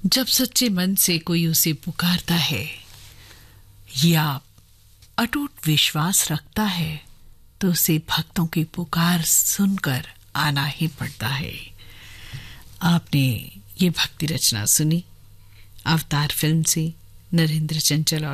जब सच्चे मन से कोई उसे पुकारता है या अटूट विश्वास रखता है तो उसे भक्तों की पुकार सुनकर आना ही पड़ता है। आपने ये भक्ति रचना सुनी अवतार फिल्म से, नरेंद्र चंचल और